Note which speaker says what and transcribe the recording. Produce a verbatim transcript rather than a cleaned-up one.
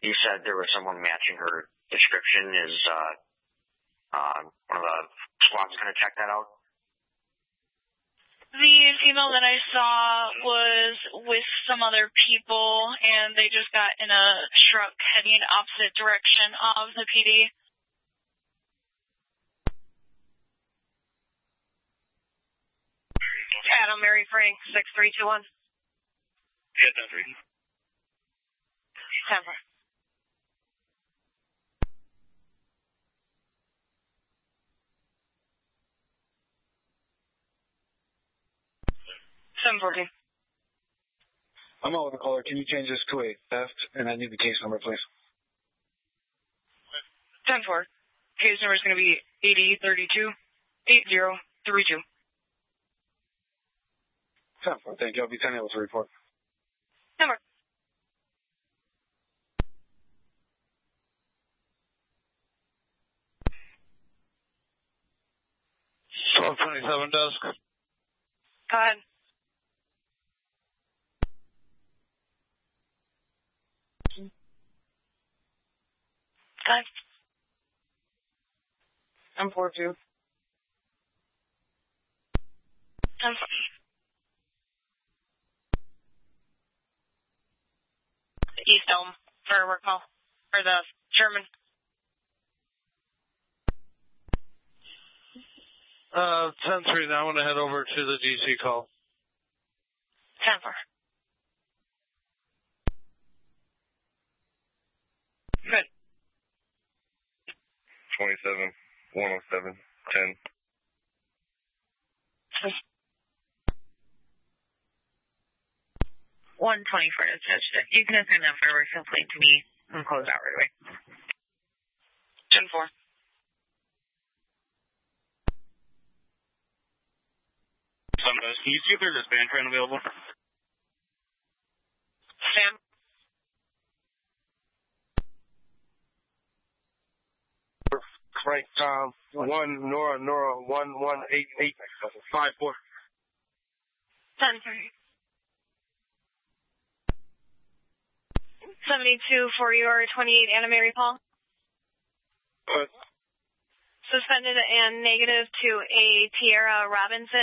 Speaker 1: you said there was someone matching her description. Is uh, uh, one of the squads going to check that out?
Speaker 2: The female that I saw was with some other people, and they just got in a truck heading opposite direction of the P D.
Speaker 3: Adam, Mary Frank, six three two one.
Speaker 4: Yeah, ten three.
Speaker 3: ten four. seven fourteen.
Speaker 5: I'm out with a caller. Can you change this to a theft? And I need the case number, please.
Speaker 3: ten four. Case number is going to be eighty thirty-two eight zero three two.
Speaker 5: ten four, thank you. I'll be ten able to report.
Speaker 3: Number.
Speaker 6: twelve twenty-seven desk.
Speaker 3: Go ahead. Go ahead. I'm four two.
Speaker 2: ten four.
Speaker 3: East Elm for a work call. For the Sherman.
Speaker 6: Uh, ten three, now I'm going to head over to the D C call.
Speaker 3: ten four. Good.
Speaker 4: twenty-seven, one oh seven, ten.
Speaker 3: one twenty-four to touch it. You can assign that fireworks complaint to me and close out right away. ten four.
Speaker 4: Sunrise, can you see if there's a span train available?
Speaker 3: Sam?
Speaker 5: Frank, Tom, one, Nora, Nora, one, one, eight, eight, five, four.
Speaker 2: ten three. seventy-two for your twenty-eight Anna Mary Paul.
Speaker 5: Good.
Speaker 2: Suspended and negative to a Tierra Robinson.